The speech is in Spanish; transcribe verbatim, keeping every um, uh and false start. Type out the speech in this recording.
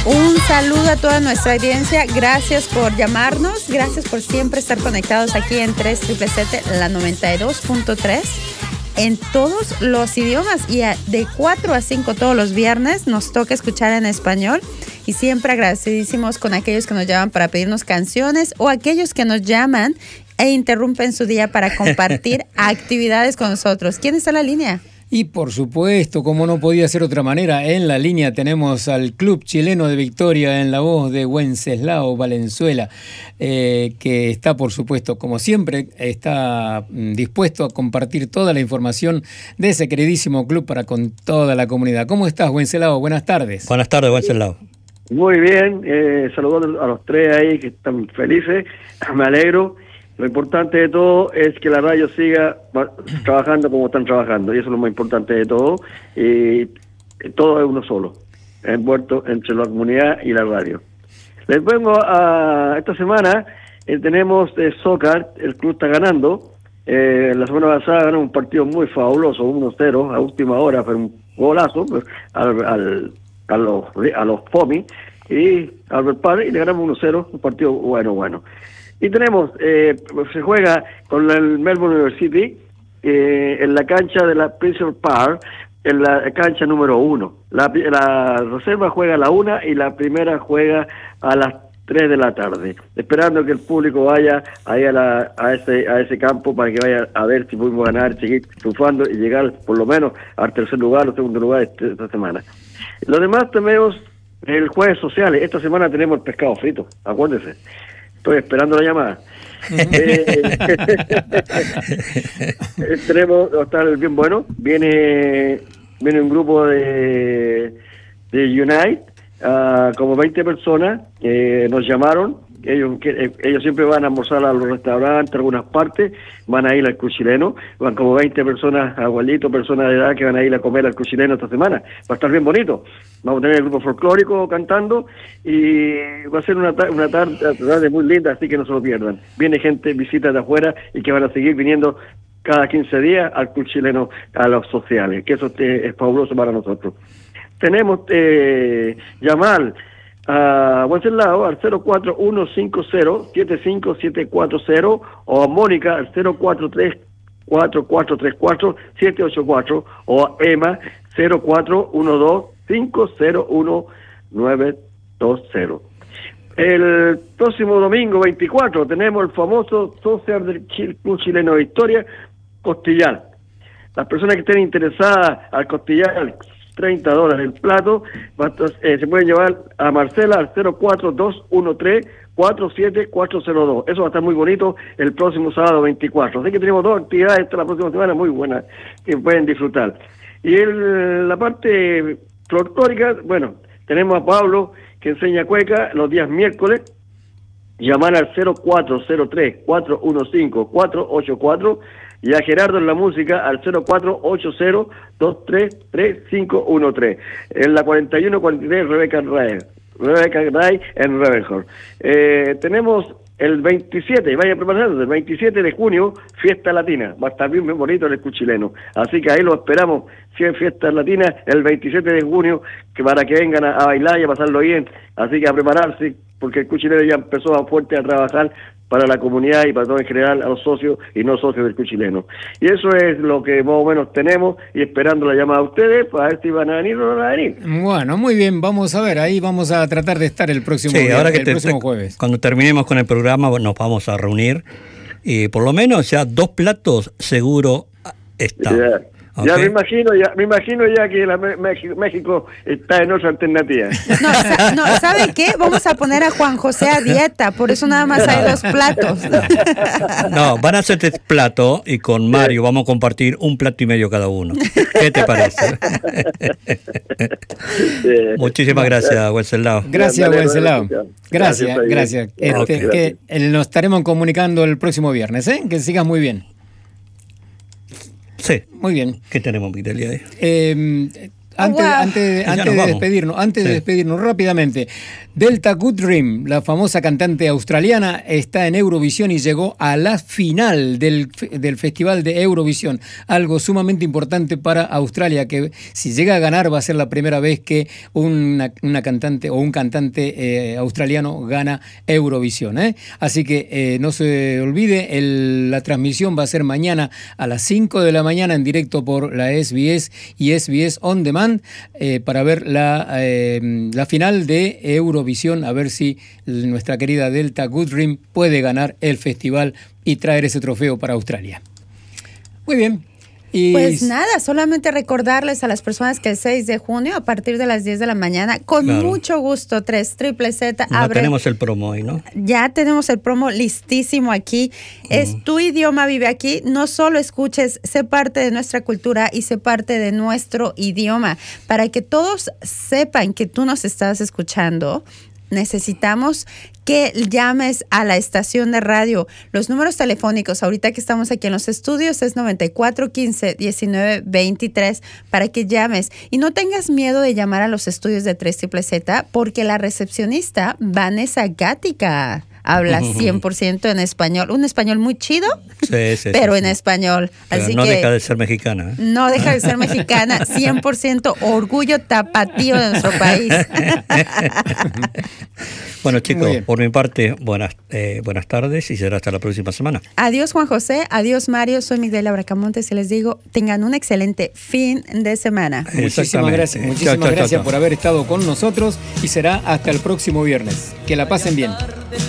Un saludo a toda nuestra audiencia. Gracias por llamarnos. Gracias por siempre estar conectados aquí en tres siete siete, la noventa y dos punto tres. En todos los idiomas y de cuatro a cinco todos los viernes nos toca escuchar en español y siempre agradecidísimos con aquellos que nos llaman para pedirnos canciones o aquellos que nos llaman e interrumpen su día para compartir actividades con nosotros. ¿Quién está en la línea? Y por supuesto, como no podía ser otra manera, en la línea tenemos al Club Chileno de Victoria en la voz de Wenceslao Valenzuela, eh, que está, por supuesto, como siempre, está dispuesto a compartir toda la información de ese queridísimo club para con toda la comunidad. ¿Cómo estás, Wenceslao? Buenas tardes. Buenas tardes, Wenceslao. Muy bien, eh, saludos a los tres ahí que están felices, me alegro. Lo importante de todo es que la radio siga trabajando como están trabajando, y eso es lo más importante de todo. Y todo es uno solo, envuelto entre la comunidad y la radio. Les vengo a esta semana, eh, tenemos eh, soccer, el club está ganando. Eh, la semana pasada ganó un partido muy fabuloso, uno cero a última hora, fue un golazo pues, al, al, a los a los Fomi y Albert Park, y le ganamos uno cero, un partido bueno, bueno. Y tenemos, eh, se juega con el Melbourne University eh, en la cancha de la Principal Park, en la cancha número uno. La, la reserva juega a la una y la primera juega a las tres de la tarde, esperando que el público vaya ahí a, la, a, ese, a ese campo para que vaya a ver si podemos ganar, seguir triunfando y llegar por lo menos al tercer lugar o segundo lugar este, esta semana. Lo demás tenemos el jueves sociales. Esta semana tenemos el pescado frito, acuérdense. Estoy esperando la llamada. eh, tenemos, va a estar bien bueno. Viene viene un grupo de, de Unite, uh, como veinte personas. Eh, nos llamaron. Ellos que, ellos siempre van a almorzar a los restaurantes, a algunas partes. Van a ir al Club Chileno. Van como veinte personas, abuelitos, personas de edad que van a ir a comer al Club Chileno esta semana. Va a estar bien bonito. Vamos a tener el grupo folclórico cantando y va a ser una, ta- una tarde, tarde muy linda, así que no se lo pierdan. Viene gente, visitas de afuera y que van a seguir viniendo cada quince días al Club Chileno a los sociales, que eso es fabuloso para nosotros. Tenemos eh, llamar a Wenceslao al cero cuatro uno cinco cero siete cinco siete cuatro cero o a Mónica al cero cuatro tres cuatro cuatro tres cuatro siete ocho cuatro o a Emma cero cuatro uno dos cinco cero uno nueve dos cero. El próximo domingo veinticuatro tenemos el famoso social del Club Chileno de Victoria, Costillar. Las personas que estén interesadas al costillar, treinta dólares el plato, eh, se pueden llevar a Marcela al cero cuatro dos uno tres cuatro siete cuatro cero dos. Eso va a estar muy bonito el próximo sábado veinticuatro. Así que tenemos dos actividades esta la próxima semana muy buenas que pueden disfrutar. Y el, la parte folclórica, bueno, tenemos a Pablo que enseña cueca los días miércoles. Llamar al cero cuatro cero tres cuatro uno cinco cuatro ocho cuatro y a Gerardo en la música al cero cuatro ocho cero dos tres tres cinco uno tres. En la cuarenta y uno cuarenta y tres Rebeca Ray, Rebeca Ray en Ravenhorn. Eh, tenemos el veintisiete, vaya preparando, el veintisiete de junio, fiesta latina. Va a estar bien, bien bonito el Club Chileno. Así que ahí lo esperamos, cien fiestas latinas, el veintisiete de junio, que para que vengan a, a bailar y a pasarlo bien. Así que a prepararse, porque el Club Chileno ya empezó a fuerte a trabajar para la comunidad y para todo en general, a los socios y no socios del Club Chileno. Y eso es lo que más o menos tenemos, y esperando la llamada de ustedes para ver si van a venir o no van a venir. Bueno, muy bien, vamos a ver, ahí vamos a tratar de estar el próximo, sí, día, ahora que el te, próximo te, jueves. Cuando terminemos con el programa nos vamos a reunir y por lo menos ya dos platos seguro están. Yeah. Okay. Ya me imagino, ya me imagino ya que la México, México está en otra alternativa. No, sa- no, ¿sabe qué? Vamos a poner a Juan José a dieta, por eso nada más hay dos platos. No, van a ser tres platos y con Mario vamos a compartir un plato y medio cada uno. ¿Qué te parece? Muchísimas gracias, Wenceslao. Gracias, Wenceslao. Gracias, gracias. gracias. Este, Okay. Que eh, nos estaremos comunicando el próximo viernes, ¿eh? Que sigas muy bien. Sí. Muy bien. ¿Qué tenemos, Vitelia? Eh, Antes, wow. antes, antes de despedirnos, antes sí. de despedirnos rápidamente, Delta Goodrem, la famosa cantante australiana, está en Eurovisión y llegó a la final del, del Festival de Eurovisión. Algo sumamente importante para Australia, que si llega a ganar va a ser la primera vez que una, una cantante o un cantante eh, australiano gana Eurovisión. ¿eh? Así que eh, no se olvide, el, la transmisión va a ser mañana a las cinco de la mañana en directo por la S B S y S B S On Demand. Eh, para ver la, eh, la final de Eurovisión, a ver si nuestra querida Delta Goodrem puede ganar el festival y traer ese trofeo para Australia. Muy bien. Y... Pues nada, solamente recordarles a las personas que el seis de junio, a partir de las diez de la mañana, con claro. mucho gusto, tres Triple Z ya abre. tenemos el promo hoy, ¿no? Ya tenemos el promo listísimo aquí. Mm. Es Tu Idioma Vive Aquí. No solo escuches, sé parte de nuestra cultura y sé parte de nuestro idioma. Para que todos sepan que tú nos estás escuchando, necesitamos que llames a la estación de radio. Los números telefónicos, ahorita que estamos aquí en los estudios, es noventa y cuatro quince diecinueve veintitrés para que llames. Y no tengas miedo de llamar a los estudios de tres Triple Z, porque la recepcionista Vanessa Gatica habla cien por ciento en español. Un español muy chido, sí, sí, pero sí, en sí. español. Pero Así no que deja de ser mexicana. ¿eh? No deja de ser mexicana, cien por ciento orgullo tapatío de nuestro país. Bueno, chicos, por mi parte, buenas, eh, buenas tardes y será hasta la próxima semana. Adiós, Juan José. Adiós, Mario. Soy Migdalia Bracamontes y les digo, tengan un excelente fin de semana. Muchísimas gracias, muchísimas chao, chao, gracias chao, chao. por haber estado con nosotros y será hasta el próximo viernes. Que la pasen bien.